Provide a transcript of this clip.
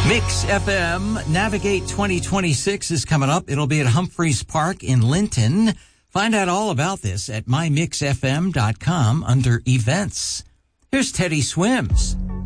Mix FM Navigate 2026 is coming up. It'll be at Humphreys Park in Linton. Find out all about this at mymixfm.com under events. Here's Teddy Swims.